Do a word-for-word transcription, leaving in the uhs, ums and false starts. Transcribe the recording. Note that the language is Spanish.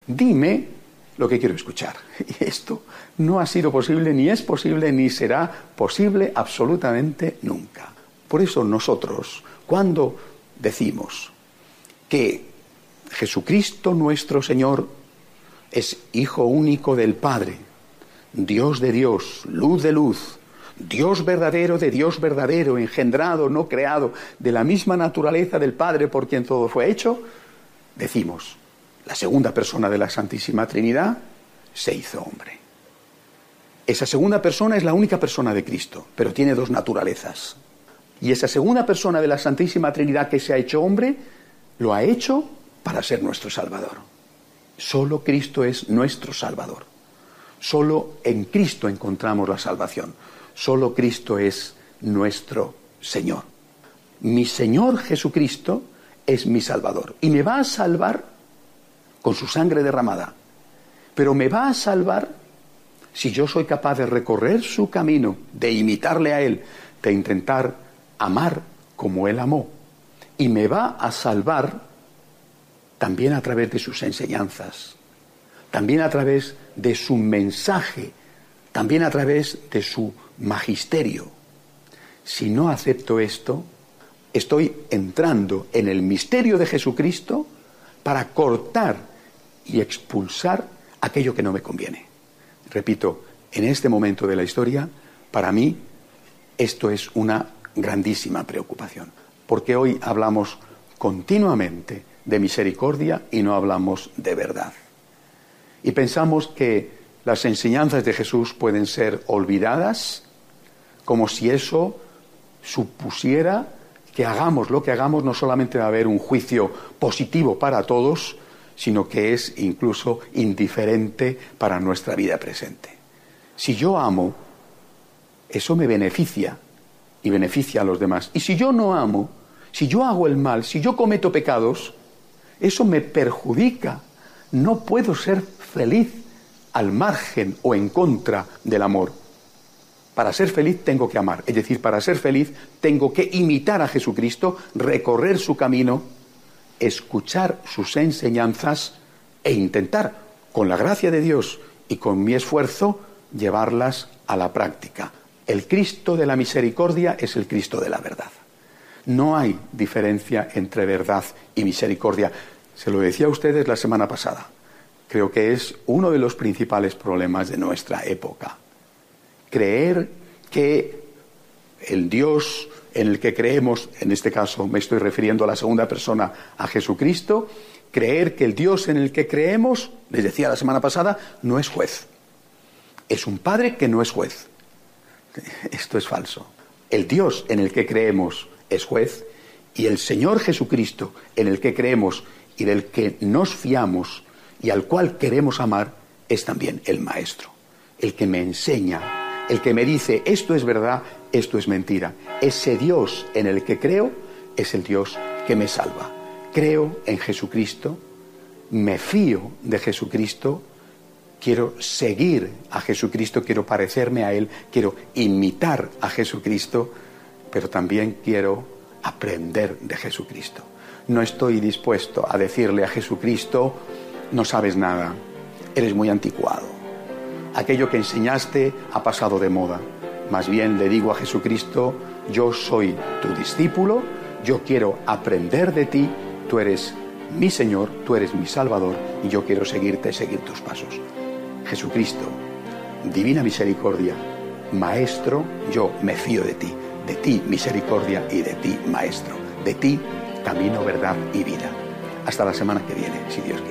Dime lo que quiero escuchar. Y esto no ha sido posible, ni es posible, ni será posible absolutamente nunca. Por eso nosotros, cuando decimos que Jesucristo nuestro Señor es Hijo único del Padre, Dios de Dios, luz de luz, Dios verdadero de Dios verdadero, engendrado, no creado, de la misma naturaleza del Padre por quien todo fue hecho, decimos, la segunda persona de la Santísima Trinidad se hizo hombre. Esa segunda persona es la única persona de Cristo, pero tiene dos naturalezas. Y esa segunda persona de la Santísima Trinidad que se ha hecho hombre, lo ha hecho para ser nuestro Salvador. Solo Cristo es nuestro Salvador. Solo en Cristo encontramos la salvación. Solo Cristo es nuestro Señor. Mi Señor Jesucristo es mi Salvador. Y me va a salvar con su sangre derramada. Pero me va a salvar si yo soy capaz de recorrer su camino, de imitarle a Él, de intentar amar como Él amó. Y me va a salvar también a través de sus enseñanzas, también a través de su mensaje, también a través de su magisterio. Si no acepto esto, estoy entrando en el misterio de Jesucristo para cortar y expulsar aquello que no me conviene. Repito, en este momento de la historia, para mí, esto es una grandísima preocupación, porque hoy hablamos continuamente de misericordia y no hablamos de verdad. Y pensamos que las enseñanzas de Jesús pueden ser olvidadas, como si eso supusiera que hagamos lo que hagamos, no solamente va a haber un juicio positivo para todos, sino que es incluso indiferente para nuestra vida presente. Si yo amo, eso me beneficia y beneficia a los demás. Y si yo no amo, si yo hago el mal, si yo cometo pecados, eso me perjudica. No puedo ser feliz al margen o en contra del amor. Para ser feliz tengo que amar. Es decir, para ser feliz tengo que imitar a Jesucristo, recorrer su camino, escuchar sus enseñanzas e intentar, con la gracia de Dios y con mi esfuerzo, llevarlas a la práctica. El Cristo de la misericordia es el Cristo de la verdad. No hay diferencia entre verdad y misericordia. Se lo decía a ustedes la semana pasada. Creo que es uno de los principales problemas de nuestra época. Creer que el Dios en el que creemos, en este caso me estoy refiriendo a la segunda persona, a Jesucristo, creer que el Dios en el que creemos, les decía la semana pasada, no es juez. Es un padre que no es juez. Esto es falso. El Dios en el que creemos es juez y el Señor Jesucristo en el que creemos y del que nos fiamos y al cual queremos amar es también el Maestro, el que me enseña, el que me dice esto es verdad, esto es mentira. Ese Dios en el que creo es el Dios que me salva. Creo en Jesucristo, me fío de Jesucristo, quiero seguir a Jesucristo, quiero parecerme a Él, quiero imitar a Jesucristo, pero también quiero aprender de Jesucristo. No estoy dispuesto a decirle a Jesucristo, no sabes nada, eres muy anticuado. Aquello que enseñaste ha pasado de moda. Más bien le digo a Jesucristo, yo soy tu discípulo, yo quiero aprender de ti, tú eres mi Señor, tú eres mi Salvador y yo quiero seguirte, seguir tus pasos. Jesucristo, divina misericordia, Maestro, yo me fío de ti, de ti misericordia y de ti Maestro, de ti camino, verdad y vida. Hasta la semana que viene, si Dios quiere.